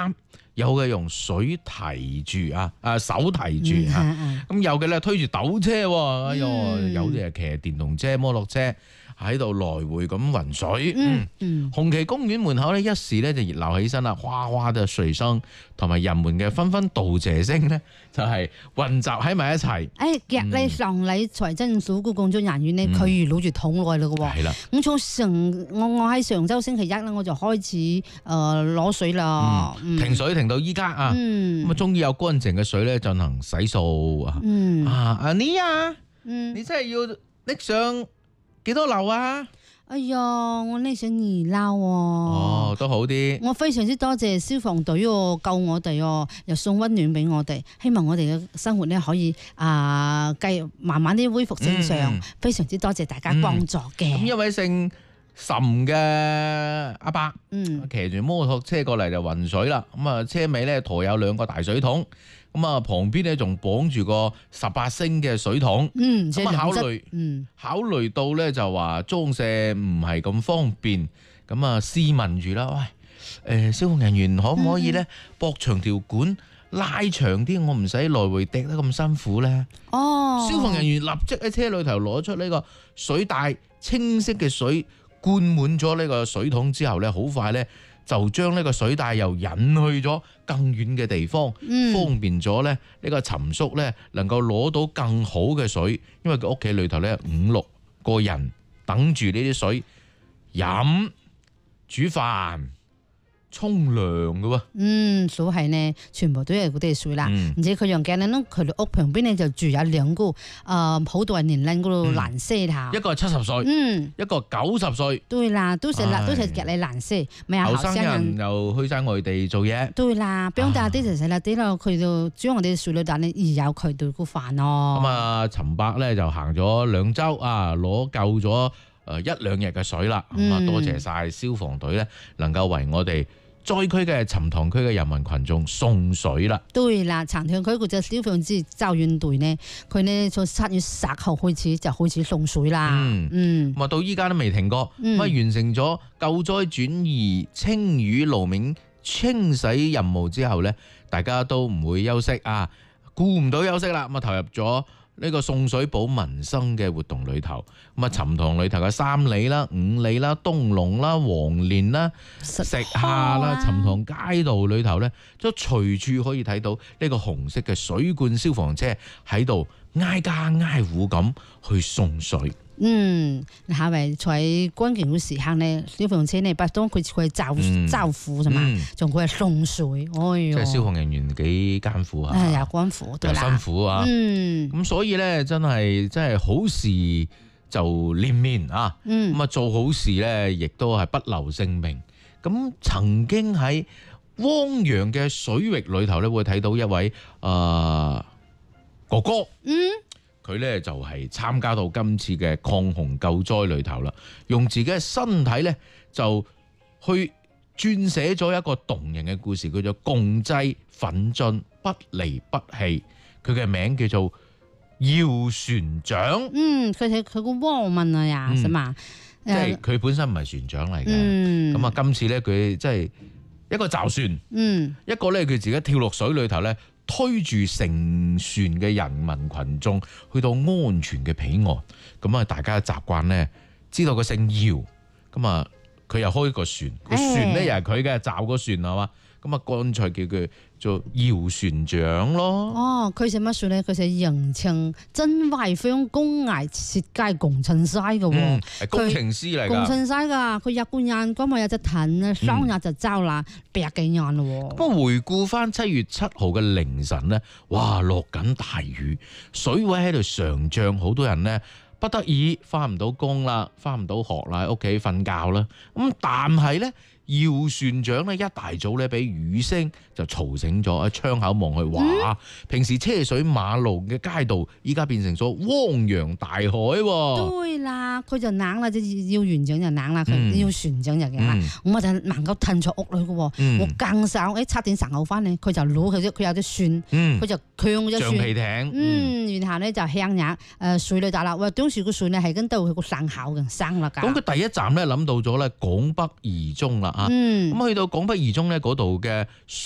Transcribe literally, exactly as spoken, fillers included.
擔，有嘅用水提住啊，啊手提住嚇，咁有嘅咧推住斗車喎，哎呦，有啲係騎電動車、摩托車喺度來回咁運水。嗯嗯，紅旗公園門口咧一時咧就熱鬧起身啦，嘩嘩嘅水聲同埋人們嘅紛紛道謝聲咧，就係混雜喺埋一齊。 誒，夾你上嚟財政署嘅工作人員咧，佢越攞越肚耐啦嘅喎。係啦，咁從上我我喺上週星期一咧，我就開始誒攞水啦， 停水停到依家啊，咁啊終於有乾淨嘅水咧進行洗掃啊。啊，阿妮啊，你真係要拎上幾多樓啊？ 哎呀，我呢想二樓喎。 哦，都好啲。 我非常之多謝消防隊哦，救我哋哦，又送溫暖俾我哋。希望我哋嘅生活咧可以啊，繼、呃、慢慢啲恢復正常。嗯、非常之多謝大家幫助嘅。咁、 嗯、一位姓岑嘅阿伯，嗯，騎住摩托車過嚟就運水啦。咁啊，車尾咧馱有兩個大水桶。咁啊，旁邊咧仲綁住個十八升嘅水桶。嗯，咁啊考慮，嗯，考慮到咧就話裝卸唔係咁方便，咁啊試問住啦，喂，誒消防人員可唔可以咧駁長條管拉長啲，我唔使來回掟得咁辛苦咧？哦，消防人員立即喺車裏頭攞出呢個水帶，清晰嘅水灌滿咗呢個水桶之後咧，好快咧，就將呢個水帶又引去咗更遠嘅地方，嗯、方便咗咧呢個尋叔咧能夠攞到更好嘅水，因為佢屋企裏頭咧五六個人等住呢啲水飲、煮飯、沖涼嘅喎。嗯， 所係呢，全部都係嗰啲水啦。而且佢樣嘅咧，佢哋屋旁邊咧就住有兩個誒好大年齡嗰度藍色嚇， 一個係七十歲，嗯，一個九十歲。 對啦，都係啦，都係夾你藍色，咪有後生人又去晒外地做嘢。 對啦，俾大啲就細啦啲咯，佢就將我哋水裏蛋咧而有佢對個飯咯。 咁啊，陳伯咧就行咗兩週啊，攞夠咗誒一兩日嘅水啦。咁啊，多謝晒消防隊咧，能夠為我哋災區嘅沉塘區嘅人民群眾送水啦。對啦，沉塘區嗰隻消防支救援隊呢，佢呢從七月十號開始就開始送水啦。嗯嗯，咁啊到依家都未停過，咁啊、嗯、完成咗救災轉移清淤路面清洗任務之後呢，大家都唔會休息啊，顧唔到休息啦，咁啊投入咗呢個送水保民生嘅活動裏頭，咁啊沉塘裏頭嘅三里啦、五里啦、東龍啦、黃連啦、石下啦、沉塘街道裏頭咧，都隨處可以睇到呢個紅色嘅水罐消防車喺度挨家挨戶咁去送水。嗯， 係咪喺關鍵嘅時刻呢？消防車呢，不當佢佢招招呼啫嘛，仲佢係送水，哎喲！ 即係消防人員幾艱苦啊， 又艱苦， 又辛苦啊。嗯，咁所以咧，真係真係好事就連綿啊。嗯，咁啊做好事咧，亦都係不留性命。咁曾經喺汪洋嘅水域裏頭咧，會睇到一位誒、呃、哥哥。嗯。佢咧就係參加到今次嘅抗洪救災裏頭啦，用自己嘅身體咧就去撰寫咗一個動人嘅故事，叫做共濟奮進不離不棄。佢嘅名叫做姚船長。嗯，佢係佢個汪文啊呀，係嘛？即係佢本身唔係船長嚟嘅。嗯，咁啊，今次咧佢即係一個罩船，嗯，一個咧佢自己跳落水裏頭咧，推住成船嘅人民群眾去到安全嘅彼岸，咁啊大家習慣咧知道佢姓姚，咁啊佢又開個船，個船咧又係佢嘅，罩個船係嘛，咁啊乾脆叫佢做姚船長咯。哦，佢寫乜船咧？佢寫人稱真外方工藝設計工程師嘅喎，係工程師嚟㗎。工程師㗎，佢日本人咁啊有隻艇咧，雙日就走啦，百幾年咯喎。咁啊回顧翻七月七號嘅凌晨咧，哇落緊大雨，水位喺度上漲，好多人咧不得已翻唔到工啦，翻唔到學啦，喺屋企瞓覺啦。咁但係咧，姚船長咧一大早咧俾雨聲就嘈醒咗，喺窗口望去，哇！嗯、平時車水馬龍嘅街道，依家變成咗汪洋大海喎。對啦，佢就冷啦，即姚船長就冷啦，佢姚船長就嘅啦。咁我就能夠褪咗屋裏嘅喎。嗯、我更手誒七點十號翻嚟，佢就攞佢啲佢有啲船，佢、嗯、就強咗橡皮艇。嗯，然後咧就向日誒水裏打啦。喂，當時個水咧係跟到佢個山口嘅生啦。咁佢第一站咧諗到咗咧廣北二中啦。嗯，咁去到廣北二中咧嗰度嘅。